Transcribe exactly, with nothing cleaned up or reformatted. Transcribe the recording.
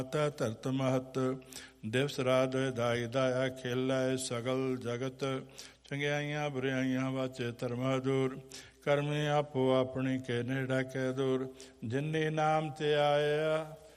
ਮਾਤਾ ਧਰਤ ਮਹਤ ਦਿਵਸ ਰਾਤ ਦਾਈ ਦਾਇਆ ਖੇਲੈ ਸਗਲ ਜਗਤ ਚੰਗਿਆਈਆਂ ਬੁਰਾਈਆਂ ਵਾਚੇ ਧਰਮਾ ਦੂਰ ਕਰਮੀ ਆਪੋ ਆਪਣੀ ਕੇ ਨੇੜਾ ਕੇ ਦੂਰ ਜਿਨੇ ਨਾਮ ਤੇ ਆਇਆ